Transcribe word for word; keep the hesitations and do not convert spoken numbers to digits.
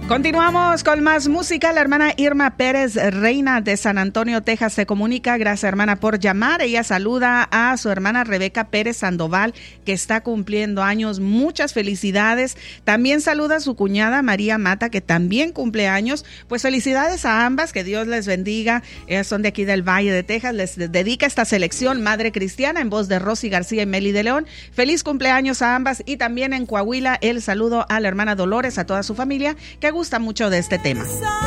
Continuamos con más música. La hermana Irma Pérez Reina de San Antonio, Texas, se comunica. Gracias, hermana, por llamar. Ella saluda a su hermana Rebeca Pérez Sandoval, que está cumpliendo años. Muchas felicidades. También saluda a su cuñada María Mata, que también cumple años. Pues felicidades a ambas, que Dios les bendiga. Ellas son de aquí del Valle de Texas. Les dedica esta selección Madre Cristiana en voz de Rosy García y Meli de León. Feliz cumpleaños a ambas. Y también en Coahuila el saludo a la hermana Dolores, a toda su familia, que gusta mucho de este tema.